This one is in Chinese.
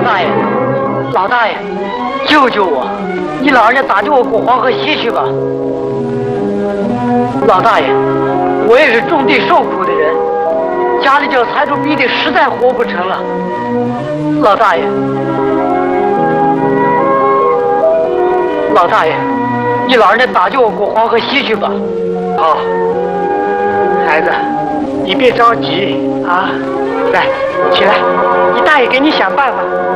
大爷，老大爷，救救我！你老人家打救我过黄河西去吧！老大爷，我也是种地受苦的人，家里叫财主逼的，实在活不成了。老大爷，老大爷，你老人家打救我过黄河西去吧！ 好，孩子，你别着急啊，来，起来，你大爷给你想办法。